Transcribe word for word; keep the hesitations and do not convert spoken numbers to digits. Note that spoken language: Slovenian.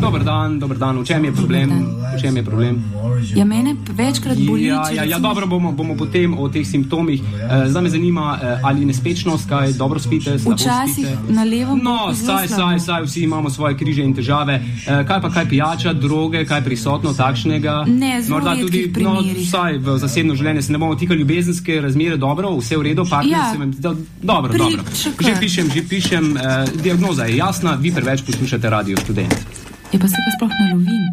Dober dan, dober dan. V čem je problem? V čem je problem? Ja, mene večkrat boli. Ja, ja, ja, dobro, bomo, bomo potem o teh simptomih. Uh, zdaj me zanima, uh, ali nespečnost, kaj dobro spite, slabo Včasih spite? na levo. No, saj, saj, saj, vsi imamo svoje križe in težave. Uh, kaj pa kaj pijača, droge, kaj prisotno takšnega? Ne, zelo Morda tudi, no, saj v zasebno življenje se ne bomo tikali ljubezenske razmere, dobro, vse v redu, partner Ja. se vam, do, dobro, Pri- dobro. še Že kar. pišem, že pišem, uh, diagnoza je jasna, vi preveč poslušate Radio Študent. Je pa se pa sploh ne lovim.